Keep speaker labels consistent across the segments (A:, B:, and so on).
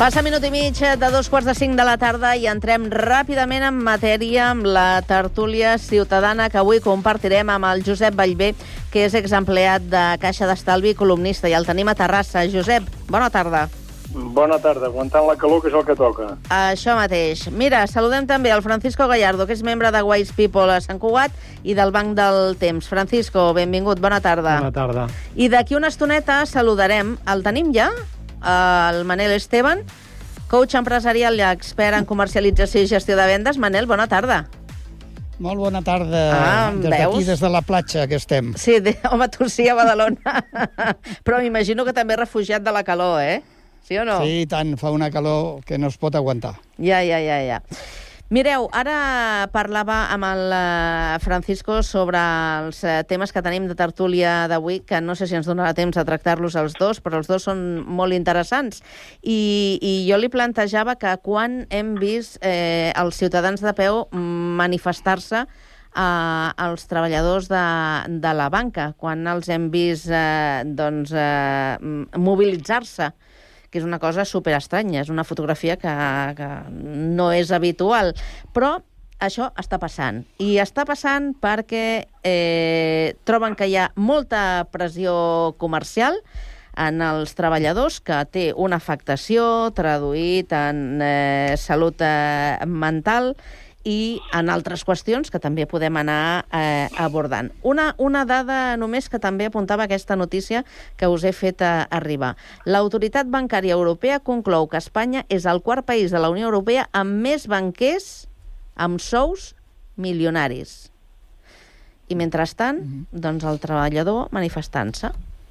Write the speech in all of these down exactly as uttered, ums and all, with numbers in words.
A: Passa minut i mig de dos quarts de cinc de la tarda i entrem ràpidament en matèria amb la tertúlia ciutadana que avui compartirem amb el Josep Ballbé, que és exempleat de Caixa d'Estalvi i columnista, i el tenim a Terrassa. Josep, bona tarda.
B: Bona tarda, aguantant la calor, que és el que toca.
A: Això mateix. Mira, saludem també el Francisco Gallardo, que és membre de Wise People a Sant Cugat i del Banc del Temps. Francisco, benvingut, bona tarda.
C: Bona tarda.
A: I d'aquí una estoneta saludarem, el tenim ja, el Manel Esteban, coach empresarial i expert en comercialització i gestió de vendes. Manel, bona tarda.
D: Molt bona tarda.
A: Ah,
D: des d'aquí, des de la platja, que estem.
A: Sí, de, home, tu sí, a Badalona. Però m'imagino que també refugiat de la calor, eh? Sí o no?
D: Sí, tant, fa una calor que no es pot aguantar.
A: Ja, ja, ja, ja. Mireu, ara parlava amb el Francisco sobre els temes que tenim de tertúlia d'avui, que no sé si ens donarà temps de tractar-los els dos, però els dos són molt interessants. I, i jo li plantejava que quan hem vist eh, els ciutadans de peu manifestar-se Uh, els treballadors de, de la banca, quan els hem vist uh, doncs, uh, mobilitzar-se, que és una cosa superestranya, és una fotografia que, que no és habitual, però això està passant. I està passant perquè eh, troben que hi ha molta pressió comercial en els treballadors, que té una afectació traduït en eh, salut eh, mental, i en altres qüestions que també podem anar eh, abordant. Una, una dada només que també apuntava aquesta notícia que us he fet a, arribar. L'Autoritat Bancària Europea conclou que Espanya és el quart país de la Unió Europea amb més banquers amb sous milionaris. I mentrestant, doncs el treballador manifestant-se.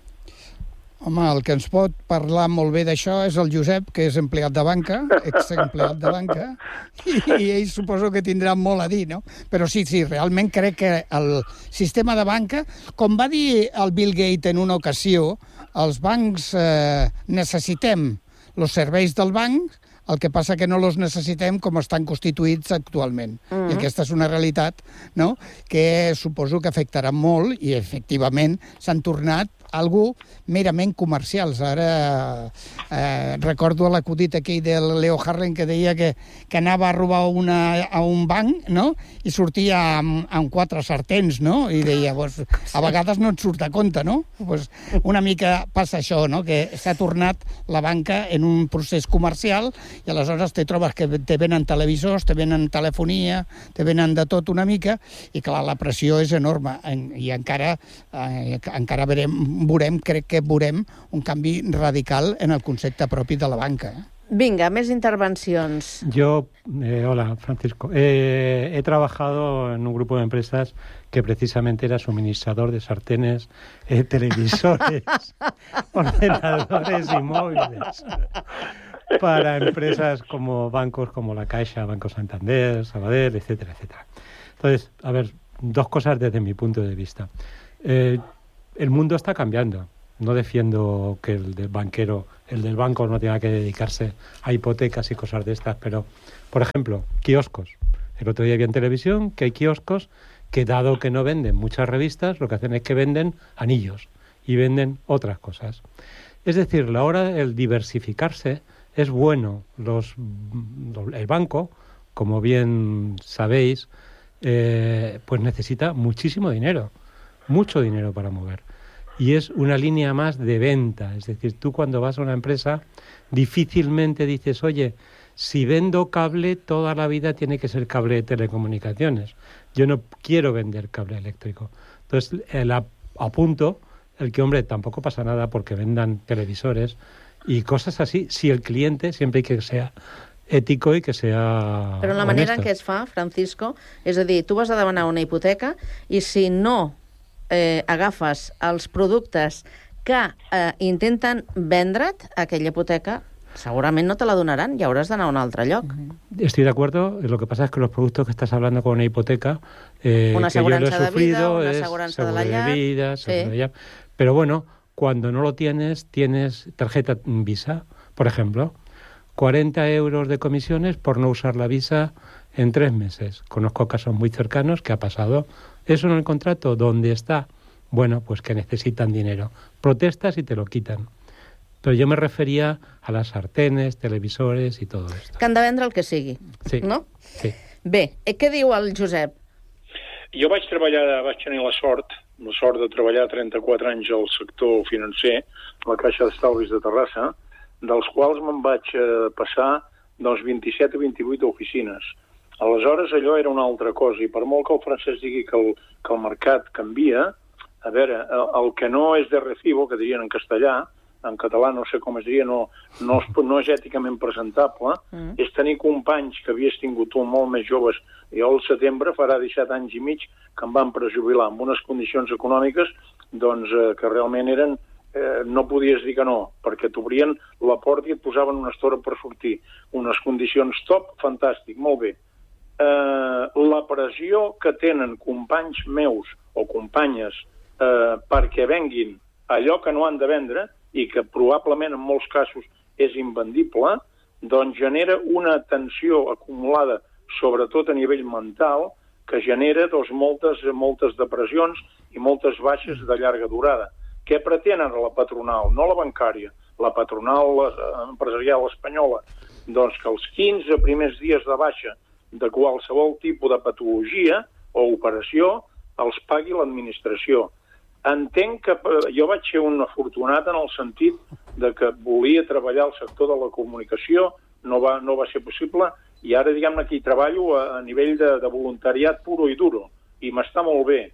D: Home, el que ens pot parlar molt bé d'això és el Josep, que és empleat de banca, exempleat de banca, i, i ell suposo que tindrà molt a dir, no? Però sí, sí, realment crec que el sistema de banca, com va dir el Bill Gates en una ocasió, els bancs eh, necessitem els serveis del banc, el que passa que no els necessitem com estan constituïts actualment. Mm-hmm. I aquesta és una realitat, no?, que suposo que afectarà molt, i efectivament s'han tornat algú merament comercials. Ara eh, recordo l'acudit aquell del Leo Harlem que deia que, que anava a robar una, a un banc, no?, i sortia amb, amb quatre sartens, no?, i deia, pues, a vegades no et surt a compte, no? Pues una mica passa això, no?, que s'ha tornat la banca en un procés comercial i aleshores te trobes que te venen televisors, te venen telefonia, te venen de tot una mica, i clar, la pressió és enorme, i encara, eh, encara veurem, veurem, crec que veurem un canvi radical en el concepte propi de la banca.
A: Vinga, més intervencions.
C: Yo, eh, hola, Francisco. Eh, he trabajado en un grupo de empresas que precisamente era suministrador de sartenes, eh, televisores, ordenadores y móviles para empresas como bancos como La Caixa, Banco Santander, Sabadell, etcétera, etcétera. Entonces, a ver, dos cosas desde mi punto de vista. Eh, el mundo está cambiando. No defiendo que el del banquero, el del banco no tenga que dedicarse a hipotecas y cosas de estas, pero, por ejemplo, kioscos. El otro día vi en televisión que hay kioscos que, dado que no venden muchas revistas, lo que hacen es que venden anillos y venden otras cosas. Es decir, la hora del diversificarse es bueno. Los, el banco, como bien sabéis, eh, pues necesita muchísimo dinero, mucho dinero para mover. Y es una línea más de venta. Es decir, tú cuando vas a una empresa difícilmente dices, oye, si vendo cable, toda la vida tiene que ser cable de telecomunicaciones. Yo no quiero vender cable eléctrico. Entonces, el ap- apunto el que, hombre, tampoco pasa nada porque vendan televisores y cosas así, si el cliente, siempre hay que sea ètico i que sea
A: Però la
C: honesto.
A: manera en què es fa, Francisco, és a dir, tu vas a demanar una hipoteca i si no eh, agafes els productes que eh, intenten vendre't aquella hipoteca, segurament no te la donaran i hauràs d'anar a un altre lloc.
C: Estoy de acuerdo. Lo que pasa es que los productos que estás hablando con una hipoteca, eh,
A: Una
C: que yo lo he
A: aseguranza de vida,
C: sufrido,
A: una
C: es
A: aseguranza de
C: seguro
A: la llar.
C: de vida, seguro
A: Sí.
C: de llar. Pero bueno, cuando no lo tienes, tienes tarjeta Visa, por ejemplo, cuarenta euros de comisiones por no usar la Visa en tres meses. Conozco casos muy cercanos que ha pasado. Eso en el contrato, ¿dónde está? Bueno, pues que necesitan dinero. Protestas y te lo quitan. Pero yo me refería a las sartenes, televisores y todo esto.
A: Que han de vendre el que sigui,
C: sí.
A: no?
C: Sí.
A: Bé, eh, què diu el Josep?
B: Jo vaig treballar, vaig tenir la sort, la sort de treballar trenta-quatre anys al sector financer, a la Caixa d'Estalvis de Terrassa, dels quals me'n vaig eh, passar dels vint-i-set a vint-i-vuit oficines. Aleshores, allò era una altra cosa, i per molt que el francès digui que el, que el mercat canvia, a veure, el, el que no és de recibo, que dirien en castellà, en català no sé com es diria, no, no, és, no és èticament presentable, mm. és tenir companys que havies tingut tu molt més joves. Jo al setembre farà disset anys i mig que em van prejubilar amb unes condicions econòmiques doncs, eh, que realment eren, eh, no podies dir que no, perquè t'obrien la porta i et posaven una estona per sortir. Unes condicions top, fantàstic, molt bé. Eh, la pressió que tenen companys meus o companyes eh, perquè venguin allò que no han de vendre, i que probablement en molts casos és invendible, doncs genera una tensió acumulada, sobretot a nivell mental, que genera doncs, moltes, moltes depressions i moltes baixes de llarga durada. Què pretenen la patronal? No la bancària, la patronal empresarial espanyola. Doncs que els quinze primers dies de baixa de qualsevol tipus de patologia o operació els pagui l'administració. Entenc que jo vaig ser un afortunat en el sentit de que volia treballar al sector de la comunicació, no va, no va ser possible, i ara, diguem-ne, que hi treballo a, a nivell de, de voluntariat puro i duro, i m'està molt bé.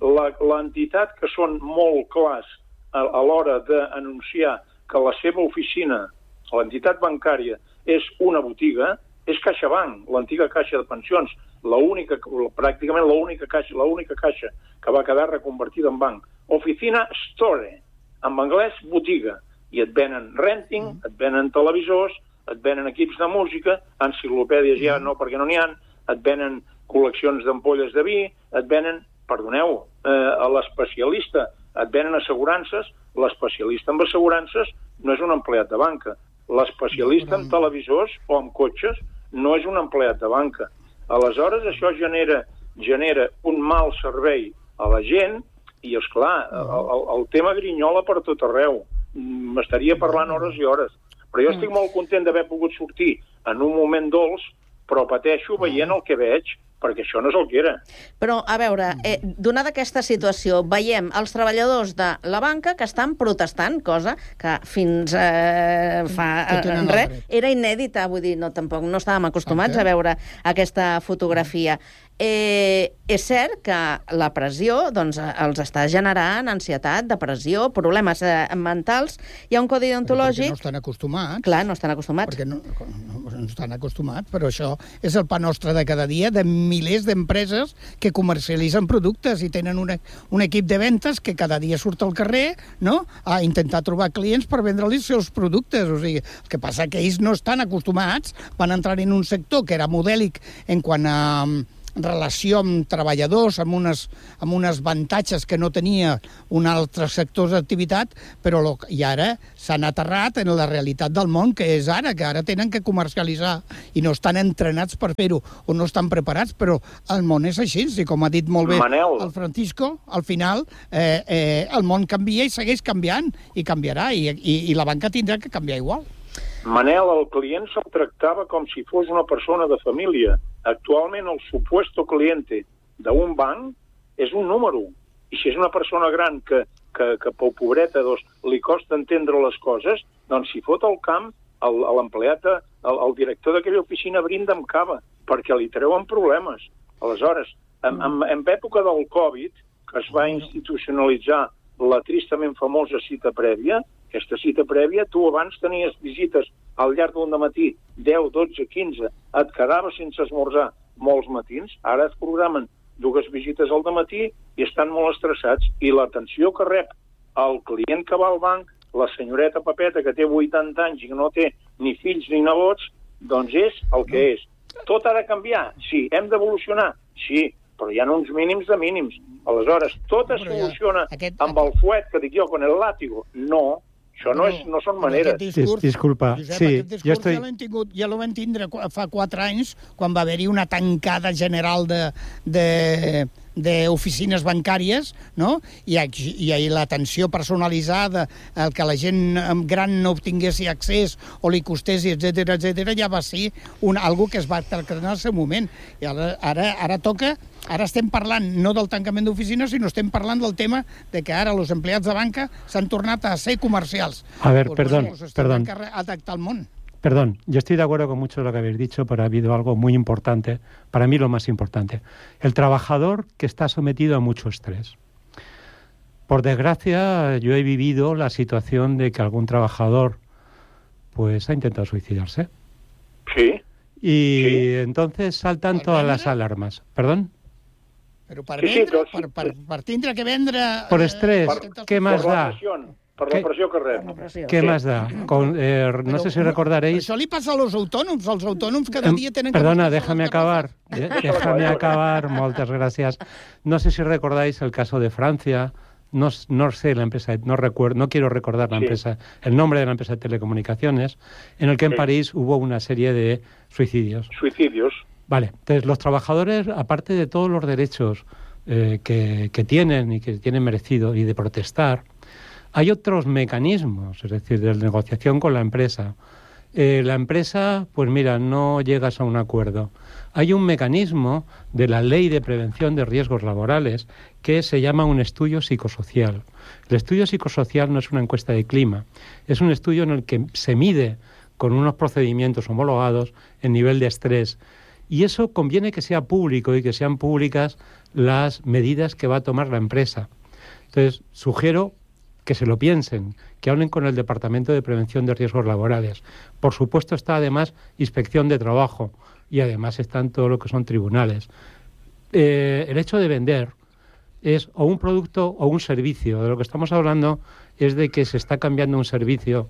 B: L'entitat que són molt clars a, a l'hora d'anunciar que la seva oficina, l'entitat bancària, és una botiga, és CaixaBank, l'antiga caixa de pensions, la única, pràcticament l'única caixa, l'única caixa que va quedar reconvertida en banc. Oficina Store, en anglès botiga, i et venen renting, et venen televisors, et venen equips de música, enciclopèdies ja no, perquè no n'hi ha, et venen col·leccions d'ampolles de vi, et venen, perdoneu, eh, a l'especialista, et venen assegurances, l'especialista en assegurances no és un empleat de banca, l'especialista en televisors o en cotxes no és un empleat de banca. Aleshores, això genera, genera un mal servei a la gent i, esclar, el, el, el tema grinyola per tot arreu. M'estaria parlant hores i hores. Però jo estic molt content d'haver pogut sortir en un moment dolç, però pateixo veient el que veig, perquè això no és el que era.
A: Però, a veure, eh, donada aquesta situació, veiem els treballadors de la banca que estan protestant, cosa que fins eh, fa eh, res era inèdita, vull dir, no, tampoc no estàvem acostumats a veure aquesta fotografia. Eh, és cert que la pressió doncs, els està generant ansietat, depressió, problemes eh, mentals. Hi ha un codi deontològic...
D: Perquè no estan acostumats.
A: Clar, no estan acostumats.
D: Perquè no, no, no estan acostumats, però això és el pa nostre de cada dia, de milers d'empreses que comercialitzen productes i tenen una, un equip de ventes que cada dia surt al carrer, no?, a intentar trobar clients per vendre-li els seus productes. O sigui, el que passa que ells no estan acostumats, van entrar en un sector que era modèlic en quant a relació amb treballadors, amb unes, amb unes avantatges que no tenia un altre sector d'activitat, però lo, i ara s'han aterrat en la realitat del món que és ara, que ara tenen que comercialitzar i no estan entrenats per fer-ho o no estan preparats, però el món és així, i com ha dit molt bé
B: Manel.
D: el Francisco, al final eh, eh, el món canvia i segueix canviant, i canviarà, i, i, i la banca tindrà que canviar igual.
B: Manel, el client se'l tractava com si fos una persona de família. Actualment el supuesto cliente d'un banc és un número. I si és una persona gran que, que, que pobreta doncs, li costa entendre les coses, doncs si fot el camp, l'empleat, el, el director d'aquella oficina brinda amb cava, perquè li treuen problemes. Aleshores, en, en, en època del Covid, que es va institucionalitzar la tristament famosa cita prèvia, aquesta cita prèvia, tu abans tenies visites al llarg d'un matí, deu, dotze, quinze, et quedaves sense esmorzar molts matins, ara es programen dues visites al matí i estan molt estressats, i l'atenció que rep el client que va al banc, la senyoreta Pepeta, que té vuitanta anys i que no té ni fills ni nebots, doncs és el que és. Tot ha de canviar? Sí. Hem d'evolucionar? Sí, però hi ha uns mínims de mínims. Aleshores, tot es soluciona amb el fuet, que dic jo, con el látigo. No, això no, és, no són maneres.
D: Discurs,
C: Disculpa,
D: Josep,
C: sí,
D: aquest discurs
C: jo estoy...
D: ja l'hem tingut, ja l'hem tindre fa quatre anys, quan va haver-hi una tancada general de, de, d'oficines bancàries, no? I, i l'atenció personalitzada, el que la gent gran no obtingués accés o li costés, etcètera, etcètera, ja va ser un, algo que es va tractar en el seu moment. I ara, ara, ara toca, ara estem parlant no del tancament d'oficines, sinó estem parlant del tema de que ara els empleats de banca s'han tornat a ser comercials.
C: A ver,
D: pues,
C: perdón,
D: pues,
C: perdón.
D: A tractar el món.
C: Perdón, yo estoy de acuerdo con mucho de lo que habéis dicho, pero ha habido algo muy importante, para mí lo más importante. El trabajador que está sometido a mucho estrés. Por desgracia, yo he vivido la situación de que algún trabajador pues ha intentado suicidarse.
B: Sí.
C: Y
B: sí.
C: entonces saltan todas las alarmas. ¿Perdón?
D: Però per
B: sí,
D: vendre,
B: sí,
D: per, per, per tindre que vendre...
C: Por estrés,
D: eh,
C: ¿qué más
B: por la
C: da?
B: presión, por la pressió que rep.
C: ¿Qué
B: sí.
C: más da? Con, eh, no
D: Però,
C: sé si recordaréis...
D: Això li passa als autònoms. Els autònoms cada dia tenen...
C: Perdona,
D: que
C: déjame acabar. Déjame acabar, muchas gracias. No sé si recordáis el caso de Francia. No, no sé la empresa, no recuerdo, no quiero recordar la
B: sí.
C: empresa, el nombre de la empresa de telecomunicaciones, en el que en sí. París hubo una serie de suicidios.
B: Suicidios.
C: Vale, entonces los trabajadores, aparte de todos los derechos eh, que, que tienen y que tienen merecido y de protestar, hay otros mecanismos, es decir, de negociación con la empresa. Eh, la empresa, pues mira, no llegas a un acuerdo. Hay un mecanismo de la Ley de Prevención de Riesgos Laborales que se llama un estudio psicosocial. El estudio psicosocial no es una encuesta de clima, es un estudio en el que se mide con unos procedimientos homologados el nivel de estrés. Y eso conviene que sea público y que sean públicas las medidas que va a tomar la empresa. Entonces, sugiero que se lo piensen, que hablen con el Departamento de Prevención de Riesgos Laborales. Por supuesto está además Inspección de Trabajo y además están todo lo que son tribunales. Eh, el hecho de vender es o un producto o un servicio. De lo que estamos hablando es de que se está cambiando un servicio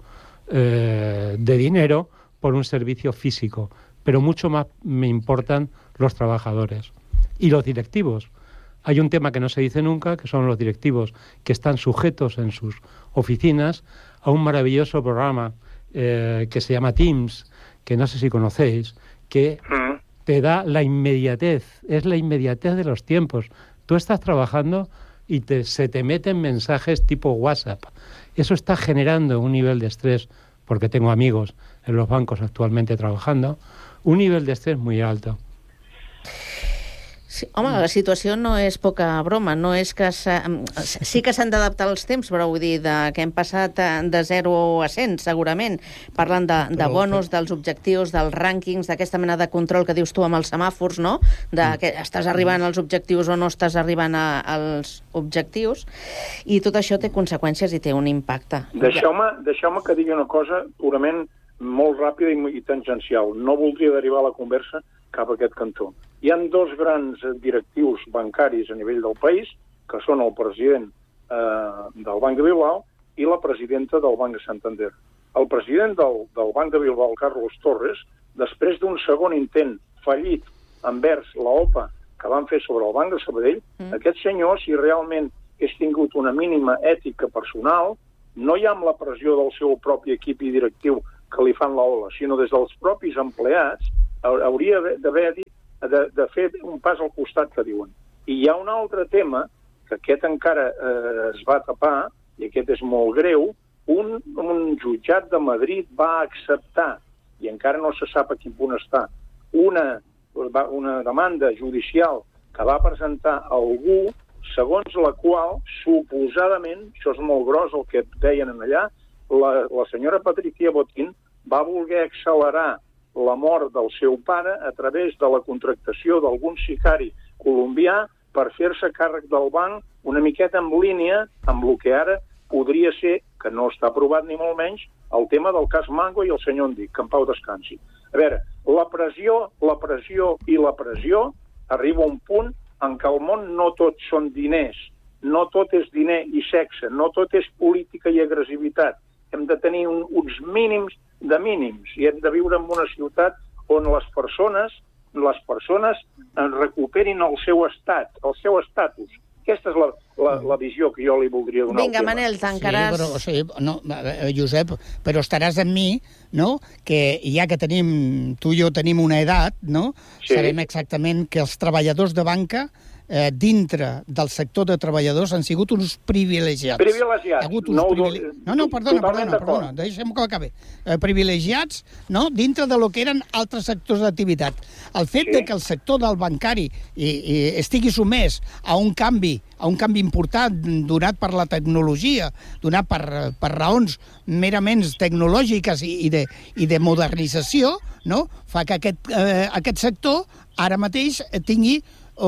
C: eh, de dinero por un servicio físico, pero mucho más me importan los trabajadores y los directivos. Hay un tema que no se dice nunca, que son los directivos que están sujetos en sus oficinas a un maravilloso programa eh, que se llama Teams, que no sé si conocéis, que te da la inmediatez, es la inmediatez de los tiempos. Tú estás trabajando y te, se te meten mensajes tipo WhatsApp. Eso está generando un nivel de estrés, porque tengo amigos en los bancos actualmente trabajando, un nivel de estrés muy alto.
A: Sí, home, la situació no és poca broma, no és que sí que s'han d'adaptar els temps, però vull dir de, que hem passat de zero a cent, segurament, parlant de, de bonus, dels objectius, dels rànquings, d'aquesta mena de control que dius tu amb els semàfors, no? De que estàs arribant als objectius o no estàs arribant a, als objectius, i tot això té conseqüències i té un impacte.
B: Deixeu-me deixeu-me que digui una cosa purament molt ràpida i, i tangencial. No voldria derivar la conversa cap a aquest cantó. Hi ha dos grans directius bancaris a nivell del país, que són el president eh, del Banc de Bilbao i la presidenta del Banc de Santander. El president del, del Banc de Bilbao, Carlos Torres, després d'un segon intent fallit envers l'OPA que van fer sobre el Banc de Sabadell, mm. aquest senyor, si realment hagués tingut una mínima ètica personal, no ja amb la pressió del seu propi equip i directiu que li fan l'ola, sinó des dels propis empleats, hauria d'haver dit De, de fer un pas al costat que diuen. I hi ha un altre tema, que aquest encara eh, es va tapar, i aquest és molt greu, un, un jutjat de Madrid va acceptar, i encara no se sap a quin punt està, una, una demanda judicial que va presentar algú segons la qual, suposadament, això és molt gros el que deien allà, la, la senyora Patricia Botín va voler accelerar la mort del seu pare a través de la contractació d'algun sicari colombià per fer-se càrrec del banc una miqueta en línia amb el que ara podria ser, que no està aprovat ni molt menys, el tema del cas Mango i el senyor Endic, que en pau descansi. A veure, la pressió, la pressió i la pressió arriba a un punt en què el món no tot són diners, no tot és diner i sexe, no tot és política i agressivitat. Hem de tenir un, uns mínims de mínims i hem de viure en una ciutat on les persones les persones recuperin el seu estat, el seu estatus. Aquesta és la, la, la visió que jo li voldria donar.
A: Vinga, Manel, tancaràs...
D: Sí, però, sí, no, Josep, però estaràs amb mi, no?, que ja que tenim, tu i jo tenim una edat, no?, sí. Sabem exactament que els treballadors de banca eh, dintre del sector de treballadors han sigut uns privilegiats.
B: Privilegiats.
D: Ha hagut uns
B: No,
D: privile... no, no, perdona,
B: totalment
D: perdona, perdona, deixem que acabi. Eh, privilegiats, no?, dintre de lo que eren altres sectors d'activitat. El fet
B: Sí.
D: de que el sector del bancari i, i estigui sumès a un canvi, a un canvi important donat per la tecnologia, donat per, per raons merament tecnològiques i, i, de, i de modernització, no?, fa que aquest, eh, aquest sector ara mateix tingui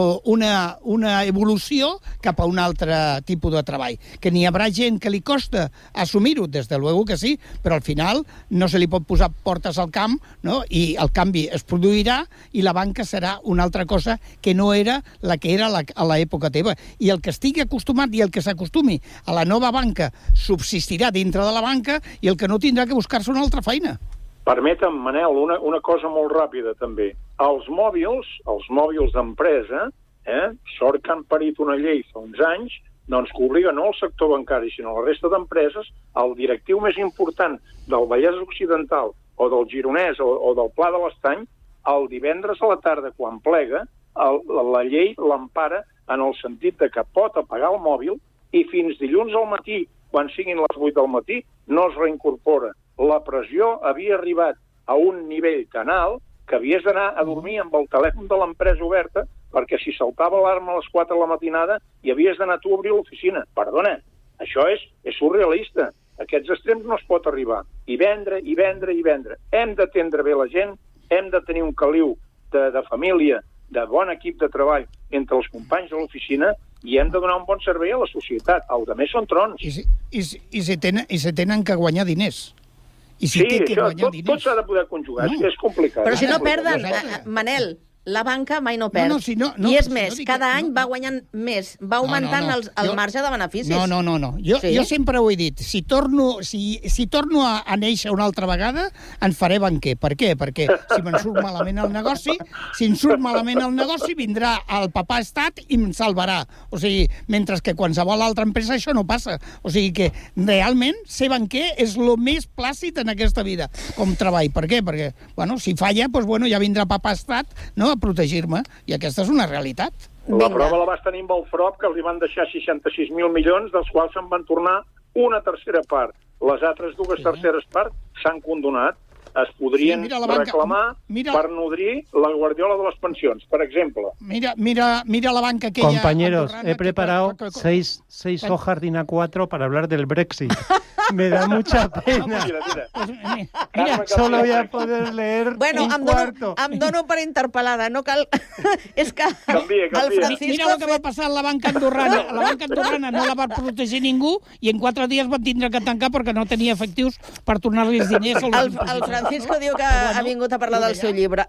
D: una, una evolució cap a un altre tipus de treball. Que n'hi haurà gent que li costa assumir-ho, des de luego que sí, però al final no se li pot posar portes al camp, no?, i el canvi es produirà i la banca serà una altra cosa que no era la que era la, a l'època teva. I el que estigui acostumat i el que s'acostumi a la nova banca subsistirà dintre de la banca i el que no tindrà que buscar-se una altra feina.
B: Permetem, Manel, una, una cosa molt ràpida, també. Els mòbils, els mòbils d'empresa, eh, sort que han parit una llei fa uns anys, doncs que obliga no al sector bancari, sinó a la resta d'empreses, el directiu més important del Vallès Occidental o del Gironès o, o del Pla de l'Estany, el divendres a la tarda, quan plega, el, la llei l'empara en el sentit de que pot apagar el mòbil i fins dilluns al matí, quan siguin les vuit del matí, no es reincorpora. La pressió havia arribat a un nivell tan alt que havies d'anar a dormir amb el telèfon de l'empresa oberta perquè si saltava l'alarma a les quatre de la matinada i havies d'anar tu a obrir l'oficina. Perdona, això és, és surrealista. Aquests extrems no es pot arribar. I vendre, i vendre, i vendre. Hem d'atendre bé la gent, hem de tenir un caliu de, de família, de bon equip de treball entre els companys de l'oficina i hem de donar un bon servei a la societat. El de més són trons.
D: I si, i, si, i, si tenen, I si tenen que guanyar diners. I si
B: sí,
D: té que
B: això,
D: guanyar
B: tot,
D: diners.
B: tot s'ha de poder conjugar, no. És complicat.
A: Però si no
B: complicat.
A: perden, Manel, la banca mai no perd.
D: No, no, si no, no,
A: I és
D: si
A: més,
D: no dic
A: cada
D: que-
A: any
D: no,
A: va guanyant més, va augmentant
D: no, no.
A: El, el
D: Jo-
A: marge de beneficis.
D: No, no, no. no. Jo,
A: Sí?
D: jo sempre ho he dit. Si torno, si, si torno a, a néixer una altra vegada, en faré banquer. Per què? Perquè si me'n surt malament el negoci, si em surt malament el negoci, vindrà el papà estat i em salvarà. O sigui, mentre que qualsevol altra empresa això no passa. O sigui que realment ser banquer és el més plàcid en aquesta vida, com treball. Per què? Perquè, bueno, si falla, doncs, bueno, ja vindrà papà estat, no?, a protegir-me. I aquesta és una realitat.
B: La
A: Vinga.
B: prova la vas tenir amb el Frop, que li van deixar seixanta-sis mil milions, dels quals se'n van tornar una tercera part. Les altres dues
D: Sí.
B: terceres parts s'han condonat. Es podrien
D: Sí, mira la banca-
B: reclamar
D: mira-
B: per nodrir la guardiola de les pensions, per exemple.
D: Mira, mira, mira la banca aquella...
C: Compañeros,
D: andorrana
C: he
D: que-
C: preparado
D: que- que-
C: seis, seis
D: Bueno.
C: hojas de I N A cuatro para hablar del Brexit. Me da mucha pena.
B: Mira, mira.
D: Pues, mi-
B: Carme
D: mira,
C: Solo voy a poder leer
A: Bueno,
C: un
A: em
C: cuarto.
A: dono, em dono per interpel·lada, no cal... És que
B: Canvia,
A: el
B: canvia.
A: Francisco
D: mira
A: ha
D: el que va
A: fet...
D: passar a la banca andorrana. La banca andorrana no la va protegir ningú i en quatre dies van tindre que tancar perquè no tenia efectius per tornar-li els diners. als
A: El, el
D: dipositants.
A: Francisco diu que
D: Però bueno,
A: ha vingut a parlar del seu llibre.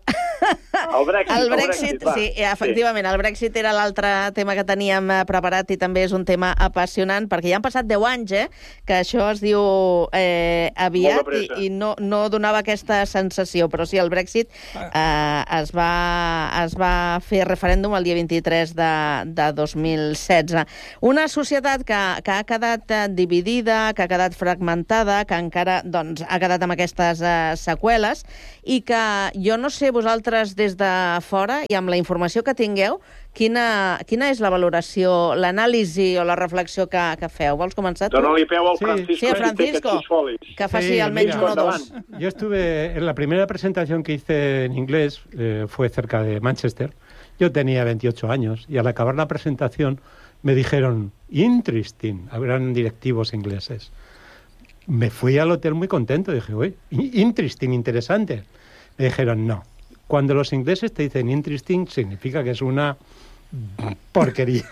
B: El Brexit,
A: El Brexit,
B: va.
A: sí, efectivament, el Brexit era l'altre tema que teníem eh, preparat i també és un tema apassionant, perquè ja han passat deu anys, eh, que això es diu eh, aviat
B: Molt de
A: i,
B: pressa.
A: i no, no donava aquesta sensació, però sí, el Brexit eh, es, va, es va fer referèndum el dia vint-i-tres de, de dos mil setze. Una societat que, que ha quedat eh, dividida, que ha quedat fragmentada, que encara doncs, ha quedat amb aquestes eh, seqüeles i que jo no sé vosaltres des de fora i amb la informació que tingueu, quina, quina és la valoració, l'anàlisi o la reflexió que, que feu? Vols començar tu?
B: Dóna-li peu al
C: Sí.
B: Francisco,
A: Sí, a
B: que té
A: Francisco,
B: aquests sis folis.
A: que faci
C: Sí,
A: almenys
C: mira,
A: un o dos.
C: Yo estuve en la primera presentación que hice en inglés, eh, fue cerca de Manchester. Yo tenía veintiocho años y al acabar la presentación me dijeron, interesting, eran directivos ingleses. Me fui al hotel muy contento, dije, uy, interesting, interesante. Me dijeron, no. Cuando los ingleses te dicen interesting, significa que es una porquería.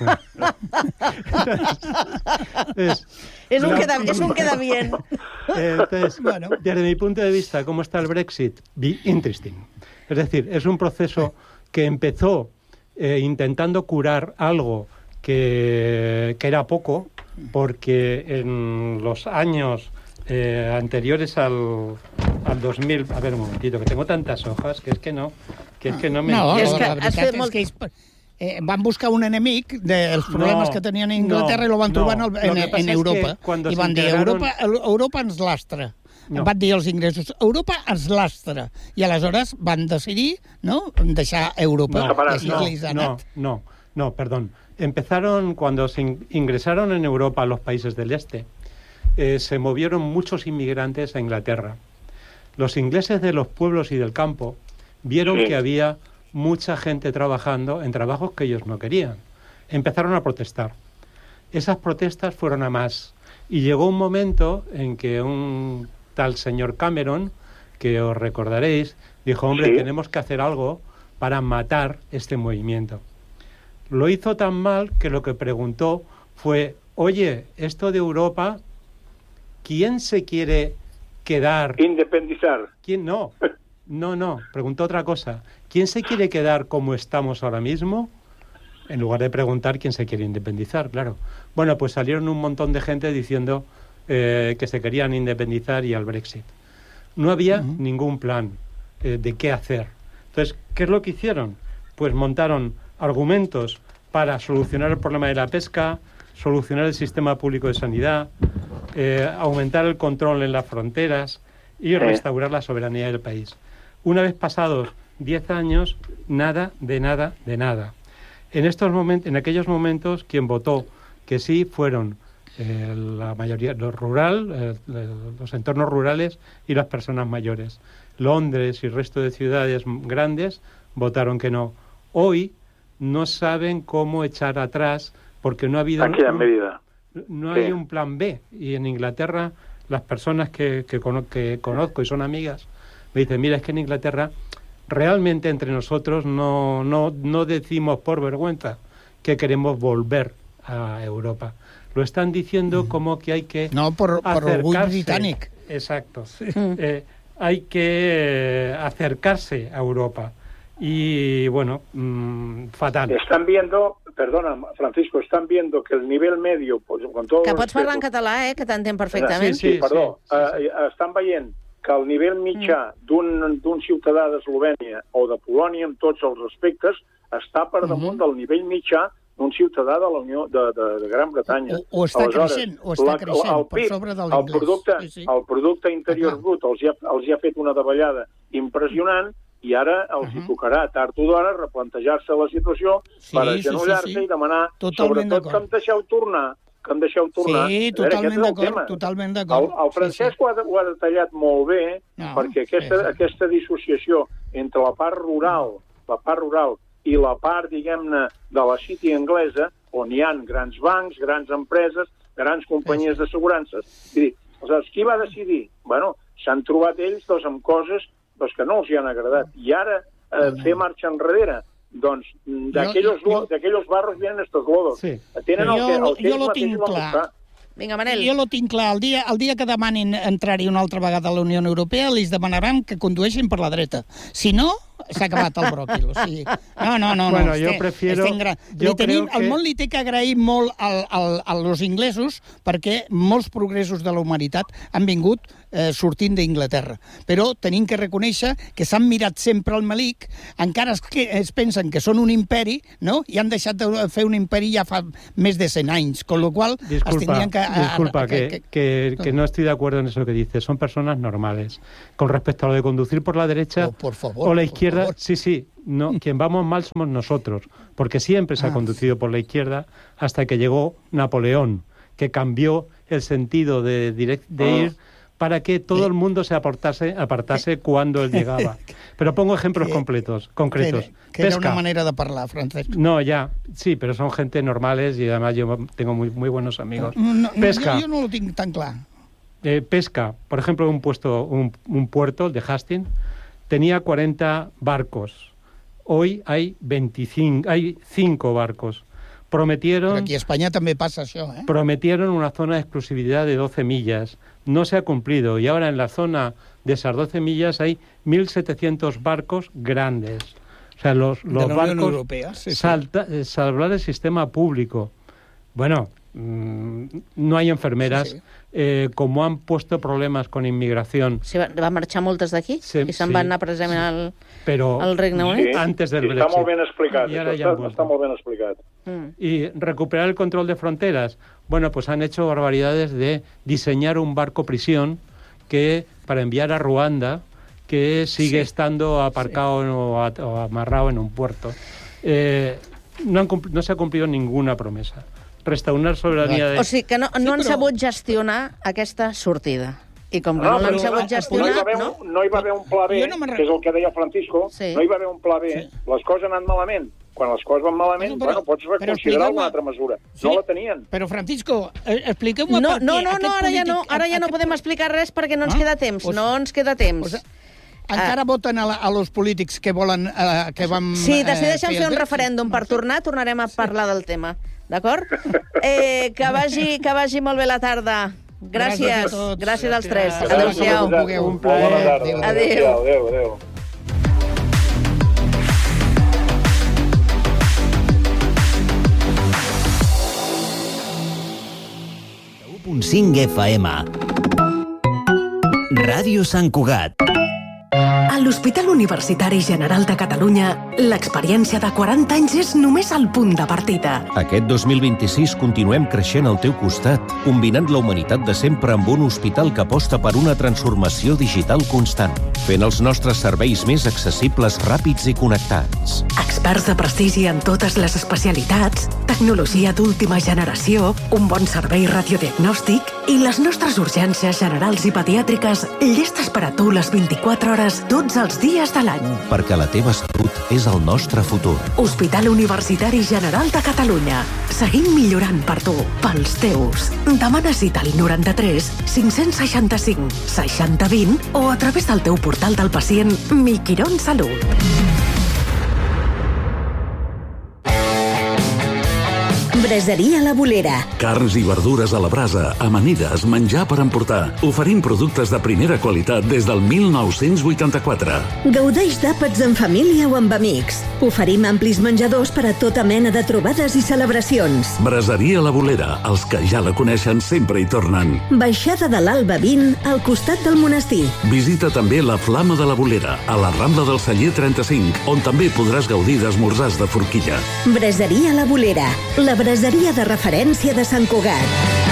C: Entonces,
A: És un,
C: la-
A: queda, és un queda bien.
C: Eh, Entonces,
D: Bueno.
C: desde mi punto de vista, ¿cómo está el Brexit? Be interesting. Es decir, es un proceso que empezó eh, intentando curar algo que, que era poco, porque en los años eh, anteriores al, al dos mil... A ver, un momentito, que tengo tantas hojas que es que no, que es que no me...
D: No,
A: És
D: la
A: que
D: veritat
A: has fet
D: és
A: molt-
D: que és, eh, van buscar un enemic dels problemes
C: No,
D: que tenien a Anglaterra
C: no,
D: i lo van trobar
C: no.
D: en,
C: Lo
D: en,
C: que pasa
D: en
C: es
D: Europa.
C: que cuando
D: I
C: se
D: van dir,
C: integraron-
D: Europa, Europa ens lastra.
C: No.
D: Van dir els ingressos, Europa ens lastra. I aleshores van decidir, no?, deixar Europa.
C: No,
B: Separar.
D: I així
C: no,
D: li ha
C: no,
D: anat.
C: no. No, perdón. Empezaron cuando se in- ingresaron en Europa los países del este. Eh, se movieron muchos inmigrantes a Inglaterra. Los ingleses de los pueblos y del campo vieron
B: Sí.
C: que había mucha gente trabajando en trabajos que ellos no querían. Empezaron a protestar. Esas protestas fueron a más. Y llegó un momento en que un tal señor Cameron, que os recordaréis, dijo, hombre,
B: Sí.
C: tenemos que hacer algo para matar este movimiento. Lo hizo tan mal que lo que preguntó fue, oye, esto de Europa, ¿quién se quiere quedar?
B: Independizar.
C: ¿Quién no? No, no, preguntó otra cosa. ¿Quién se quiere quedar como estamos ahora mismo? En lugar de preguntar quién se quiere independizar, claro. Bueno, pues salieron un montón de gente diciendo eh, que se querían independizar y al Brexit. No había
D: Uh-huh.
C: ningún plan eh, de qué hacer. Entonces, ¿qué es lo que hicieron? Pues montaron argumentos para solucionar el problema de la pesca, solucionar el sistema público de sanidad, eh, aumentar el control en las fronteras y restaurar la soberanía del país. Una vez pasados diez años, nada, de nada, de nada. En estos momentos, en aquellos momentos, quien votó que sí fueron eh, la mayoría, los rural, eh, los entornos rurales y las personas mayores. Londres y el resto de ciudades grandes votaron que no. Hoy no saben cómo echar atrás porque no ha habido
B: Aquella
C: un,
B: medida.
C: no
B: Sí.
C: hay un plan B. Y en Inglaterra, las personas que, que, cono- que conozco y son amigas me dicen, mira, es que en Inglaterra realmente entre nosotros no, no, no decimos por vergüenza que queremos volver a Europa. Lo están diciendo como que hay que
D: No, por, por orgull
C: acercarse.
D: britànic.
C: Exacto. Eh, hay que eh, acercarse a Europa. Y bueno, mmm, fatal.
B: Están viendo, perdona, Francisco, están viendo que el nivel medio, pues, con todo
A: Que
B: el
A: pots
B: respeto,
A: parlar en català, eh, que t'entenc perfectament.
C: Sí,
B: Sí, perdó.
C: sí, sí,
B: Eh, estan veient que el nivell mitjà d'un d'un ciutadà d'Eslovènia o de Polònia, amb tots els respectes, està per damunt del nivell mitjà d'un ciutadà de la Unió de, de, de Gran Bretanya.
D: O- o està
B: Aleshores,
D: creixent, o està creixent,
B: el
D: per
B: P I B,
D: sobre de
B: el
D: l'inglès.
B: producte,
D: Sí, sí.
B: el producte interior
D: Ah, clar.
B: brut els hi, ha, els hi ha fet una davallada impressionant i ara els hi tocarà tard o d'hora replantejar-se la situació
D: Sí,
B: per
D: sí, sí,
B: agenollar-se
D: sí.
B: i demanar,
D: Totalment
B: sobretot, que
D: d'acord.
B: em deixeu tornar, que em deixeu tornar.
D: Sí,
B: A veure,
D: totalment
B: aquest és el
D: d'acord,
B: tema.
D: totalment
B: El,
D: d'acord.
B: el Francesc
D: Sí, sí.
B: Ho, ha, ho ha detallat molt bé,
D: No,
B: perquè aquesta,
D: sí, sí.
B: aquesta dissociació entre la part rural, la part rural i la part, diguem-ne, de la city anglesa, on hi ha grans bancs, grans empreses, grans companyies d'assegurances. Vull dir, aleshores, qui va decidir? Bueno, s'han trobat ells doncs, amb coses doncs, que no els hi han agradat. I ara eh, fer marxa enrere. Doncs d'aquells
D: Jo- jo-
B: d'aquells barros vienen estos lodos.
C: Sí.
B: Tenen el
D: Jo-
B: que, el
D: jo
B: que ells
D: lo
B: mateixos
D: tinc
B: van
D: clar.
B: buscar.
A: Vinga, Manel.
D: Jo lo tinc clar. El dia, el dia que demanin entrar-hi una altra vegada a la Unió Europea, li demanaran que condueixin per la dreta. Si no, s'ha acabat el bròquil. O sigui, no, no, no.
C: Bueno,
D: no,
C: jo
D: este-
C: prefiero-
D: este gra...
C: jo
D: li tenim,
C: creo que-
D: El món li té que agrair molt al, al, als inglesos perquè molts progressos de la humanitat han vingut eh, sortint d'Inglaterra. Però tenim que reconèixer que s'han mirat sempre al melic, encara es, que es pensen que són un imperi, no? I han deixat de fer un imperi ja fa més de cent anys, con lo qual es
C: Disculpa,
D: tindrien que... a-
C: disculpa
D: a-
C: que, que, que no estoy de acuerdo en eso que dices. Son personas normales. Con respecto a lo de conducir por la derecha
D: Oh, por favor,
C: o la
D: por
C: izquierda,
D: favor.
C: sí, sí. No, quien vamos mal somos nosotros, porque siempre se ha
D: Ah.
C: conducido por la izquierda hasta que llegó Napoleón, que cambió el sentido de, direct- de
B: Ah.
C: ir para que todo el mundo se apartase, apartase cuando él llegaba. Pero pongo ejemplos
D: Que-
C: completos, concretos.
D: Que, que era
C: Pesca.
D: una manera de parlar, Francesc.
C: No, ya, sí, pero son gente normales y además yo tengo muy, muy buenos amigos.
D: No, no,
C: Pesca.
D: Jo, jo no ho tinc tan clar.
C: Eh, pesca, por ejemplo, un puesto, un, un puerto, el de Hastings, tenía cuarenta barcos. Hoy hay veinticinco, hay cinco barcos.
D: Però
C: Prometieron,
D: aquí a Espanya també passa això, eh?
C: prometieron una zona de exclusividad de doce millas. No se ha cumplido y ahora en la zona de esas doce millas hay mil setecientos barcos grandes. O sea, los,
D: De
C: los
D: la Unió
C: barcos
D: Europea, sí, sí.
C: salta, eh, salvar el sistema público. Bueno, mm, no hay enfermeras.
D: Sí, sí.
C: Eh, como han puesto problemas con inmigración,
A: Sí, va, va marxar moltes d'aquí
C: Sí,
A: i se'n
C: sí,
A: van anar precisament al,
C: pero
A: al Regne Unit.
C: antes del
B: sí,
C: Brexit.
B: Està molt ben explicat.
C: I ara
B: Això
C: ja han
B: està,
C: vuelto.
B: està molt ben explicat.
A: Mm.
C: Y recuperar el control de fronteras. Bueno, pues han hecho barbaridades de diseñar un barco prisión que para enviar a Ruanda, que sigue
D: Sí.
C: estando aparcado o, a- o amarrado en un puerto. Eh, no, han, no se ha cumplido ninguna promesa. Restaurar soberanía de...
A: O sigui que no, no sí, han però... sabut gestionar aquesta sortida. I com que no, no l'han sabut gestionar...
B: No hi,
A: no?
B: Un, no hi va haver un pla B, no que és el que deia Francisco, sí. no hi va haver un pla B, sí. les coses han anat malament. Quan les coses van malament, bueno, però, bueno pots reconsiderar una altra mesura. Sí, no la tenien.
D: Però, Francisco, expliqueu-me
A: no,
D: per què
A: no, no,
D: aquest
A: no, ara
D: polític...
A: ja no, ara ja no podem explicar res perquè no ens queda temps, pues, no ens queda temps.
D: Pues, encara uh, voten a, la, a los polítics que volen... Uh, que vam,
A: sí, decideixen
D: uh,
A: fer un referèndum per tornar, tornarem a parlar del tema. D'acord? Eh, que, vagi, que vagi molt bé la tarda. Gràcies. Gràcies, gràcies als tres. Adéu-siau.
B: Un plaer.
A: Adéu.
B: Adéu, adéu.
E: u punt cinc F M Ràdio Sant Cugat.
F: A l'Hospital Universitari General de Catalunya, l'experiència de quaranta anys és només el punt de partida.
G: Aquest dos mil vint-i-sis continuem creixent al teu costat, combinant la humanitat de sempre amb un hospital que aposta per una transformació digital constant, fent els nostres serveis més accessibles, ràpids i connectats.
F: Experts de prestigi en totes les especialitats, tecnologia d'última generació, un bon servei radiodiagnòstic i les nostres urgències generals i pediàtriques llestes per a tu les vint-i-quatre hores tots els dies de l'any.
G: Perquè la teva salut és el nostre futur.
F: Hospital Universitari General de Catalunya. Seguim millorant per tu, pels teus. Demana cita al noranta-tres cinc-cents seixanta-cinc seixanta vint o a través del teu portal del pacient Miquirón Salut.
H: Braseria La Bolera.
I: Carns i verdures a la brasa, amanides, menjar per emportar. Oferim productes de primera qualitat des del mil nou-cents vuitanta-quatre.
H: Gaudeix d'àpats en família o amb amics. Oferim amplis menjadors per a tota mena de trobades i celebracions.
I: Braseria La Bolera. Els que ja la coneixen sempre hi tornen.
H: Baixada de l'Alba vint, al costat del monestir.
I: Visita també la Flama de la Bolera, a la Rambla del Celler trenta-cinc, on també podràs gaudir d'esmorzars de forquilla.
H: Braseria La Bolera. La braseria de referència de Sant Cugat.